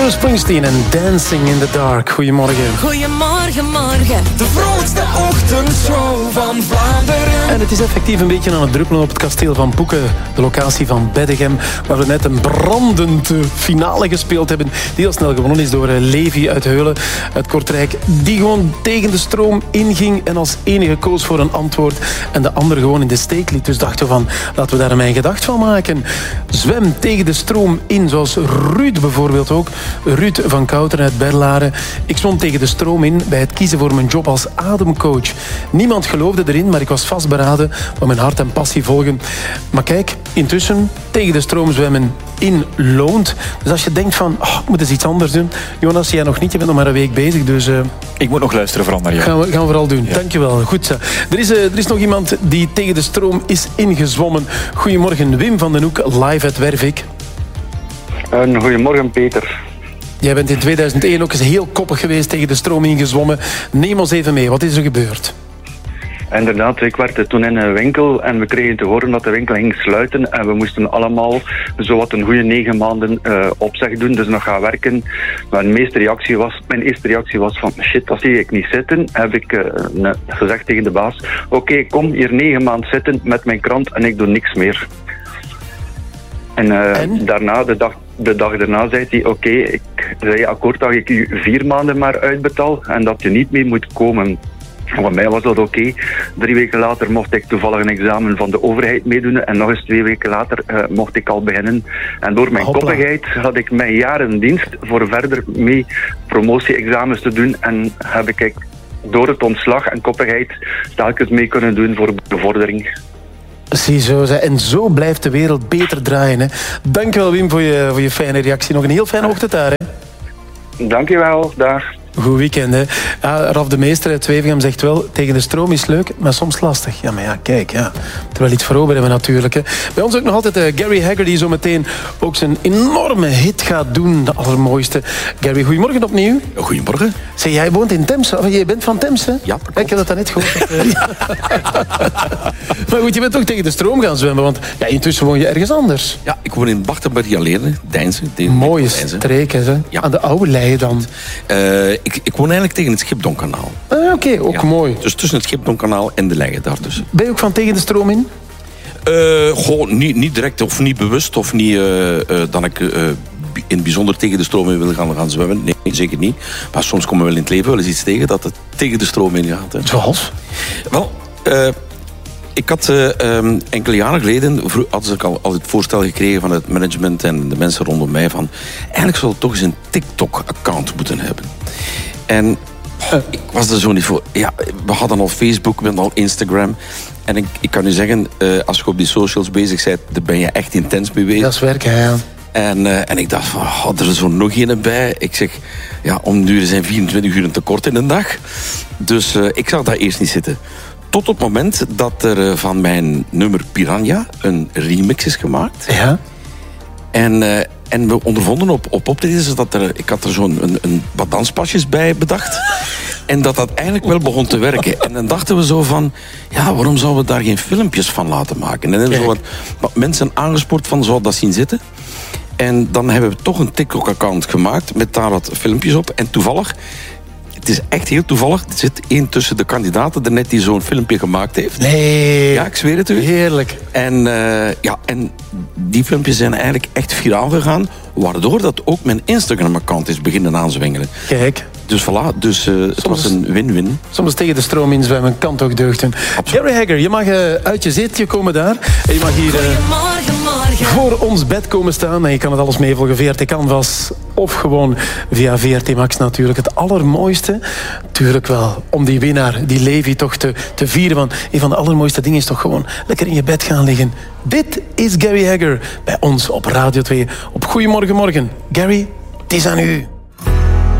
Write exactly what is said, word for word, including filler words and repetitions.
Bruce Springsteen en Dancing in the Dark. Goedemorgen. Goedemorgen, morgen. De vrolijkste ochtendshow van Vlaanderen. En het is effectief een beetje aan het druppelen op het kasteel van Poeken. De locatie van Beddegem, waar we net een brandend finale gespeeld hebben. Die heel snel gewonnen is door Levi uit Heulen, uit Kortrijk. Die gewoon tegen de stroom inging en als enige koos voor een antwoord. En de ander gewoon in de steek liet. Dus dachten we van, laten we daar mijn gedacht van maken. Zwem tegen de stroom in, zoals Ruud bijvoorbeeld ook. Ruud van Kouteren uit Berlaren. Ik zwom tegen de stroom in bij het kiezen voor mijn job als ademcoach. Niemand geloofde erin, maar ik was vastberaden van mijn hart en passie volgen. Maar kijk, intussen tegen de stroom zwemmen in loont. Dus als je denkt van, oh, ik moet eens iets anders doen. Jonas, jij nog niet, je bent nog maar een week bezig, dus... Uh, ik moet nog luisteren vooral naar jou. Gaan we, gaan we vooral doen. Ja. Dankjewel. Goed zo. Er is, uh, er is nog iemand die tegen de stroom is ingezwommen. Goedemorgen, Wim van den Hoek, live uit Wervik. Een goedemorgen, Peter. Jij bent in tweeduizend één ook eens heel koppig geweest, tegen de stroom ingezwommen. Neem ons even mee, wat is er gebeurd? Inderdaad, ik werkte toen in een winkel en we kregen te horen dat de winkel ging sluiten en we moesten allemaal zowat een goede negen maanden uh, opzeg doen, dus nog gaan werken. Mijn, meeste reactie was, mijn eerste reactie was van shit, dat zie ik niet zitten. Heb ik uh, gezegd tegen de baas, oké, okay, kom hier negen maanden zitten met mijn krant en ik doe niks meer. En, uh, en? daarna, de dag, de dag daarna zei hij, oké, okay, ik zei akkoord dat ik u vier maanden maar uitbetaal en dat je niet meer moet komen. Voor mij was dat oké. Okay. Drie weken later mocht ik toevallig een examen van de overheid meedoen en nog eens twee weken later uh, mocht ik al beginnen. En door mijn Hopla. koppigheid had ik mijn jaren dienst voor verder mee promotie-examens te doen en heb ik door het ontslag en koppigheid telkens mee kunnen doen voor bevordering. Ziezo, en zo blijft de wereld beter draaien. Hè. Dankjewel Wim voor je, voor je fijne reactie. Nog een heel fijne ochtend daar. Hè. Dankjewel, dag. Goed weekend, hè. Ja, Raf de Meester uit Tweventem zegt wel, tegen de stroom is leuk, maar soms lastig. Ja, maar ja, kijk, ja. Terwijl iets voor over hebben natuurlijk. Hè. Bij ons ook nog altijd uh, Gary Hagger, die zo meteen ook zijn enorme hit gaat doen. De allermooiste. Gary, goedemorgen opnieuw. Goedemorgen. Zeg, jij woont in Temse. Oh, jij bent van Temse? Ja, Kijk, ik heb dat dan net gehoord. Maar goed, je bent toch tegen de stroom gaan zwemmen, want ja, intussen woon je ergens anders. Ja, ik woon in Bachtenberg alleen, Deinze. Mooie streken, hè. Ja. Aan de oude leien dan. Uh, ik, ik woon eigenlijk tegen het Schipdonkanaal. Ah, Oké, okay, ook ja. mooi. Dus tussen het Schipdonkanaal en de leien daartussen. Ben je ook van tegen de stroom in? Uh, gewoon niet, niet direct of niet bewust of niet uh, uh, dat ik... Uh, in het bijzonder tegen de stroom in wil gaan, gaan zwemmen. Nee, zeker niet. Maar soms komen we wel in het leven wel eens iets tegen dat het tegen de stroom in gaat. Hè. Zoals? Wel, uh, ik had uh, um, enkele jaren geleden had ik al, al het voorstel gekregen van het management en de mensen rondom mij van eigenlijk zou ik toch eens een TikTok-account moeten hebben. En uh, ik was er zo niet voor. Ja, we hadden al Facebook, we hadden al Instagram. En ik, ik kan u zeggen, uh, als je op die socials bezig bent, daar ben je echt intens mee bezig. Dat is werken, ja. En, uh, en ik dacht van, oh, er is er nog een bij. Ik zeg, ja, om de uur zijn vierentwintig uur een tekort in een dag. Dus uh, ik zag dat eerst niet zitten. Tot op het moment dat er uh, van mijn nummer Piranha een remix is gemaakt. Ja. En, uh, en we ondervonden op, op optredens dat er, ik had er zo'n een, een, wat danspasjes bij bedacht. En dat dat eigenlijk wel begon te werken. En dan dachten we zo van, ja, waarom zouden we daar geen filmpjes van laten maken? En dan hebben we zo wat, wat mensen aangespoord van, zou dat zien zitten? En dan hebben we toch een TikTok-account gemaakt met daar wat filmpjes op. En toevallig, het is echt heel toevallig, er zit één tussen de kandidaten er net die zo'n filmpje gemaakt heeft. Nee. Ja, ik zweer het u. Heerlijk. En, uh, ja, en die filmpjes zijn eigenlijk echt viraal gegaan, waardoor dat ook mijn Instagram-account is beginnen aanzwengelen. Kijk. Dus voilà, dus uh, het soms, was een win-win. Soms tegen de stroom inzwemmen kan toch deugden. Absoluut. Gary Hagger, je mag uh, uit je zetje komen daar. En je mag hier uh, Goedemorgen, morgen. voor ons bed komen staan. En je kan het alles meevolgen via V R T Canvas. Of gewoon via V R T Max natuurlijk. Het allermooiste, tuurlijk wel, om die winnaar, die Levi toch te, te vieren. Want een van de allermooiste dingen is toch gewoon lekker in je bed gaan liggen. Dit is Gary Hagger bij ons op Radio twee. Op Goedemorgen, morgen. Gary, het is aan u.